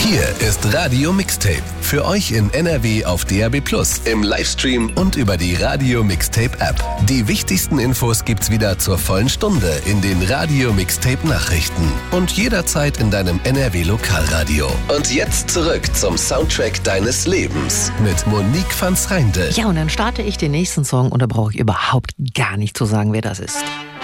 Hier ist Radio Mixtape. Für euch in NRW auf DAB+, im Livestream und über die Radio Mixtape App. Die wichtigsten Infos gibt's wieder zur vollen Stunde in den Radio Mixtape Nachrichten und jederzeit in deinem NRW Lokalradio. Und jetzt zurück zum Soundtrack deines Lebens mit Monique van S'Reinde. Ja, und dann starte ich den nächsten Song und da brauche ich überhaupt gar nicht zu sagen, wer das ist.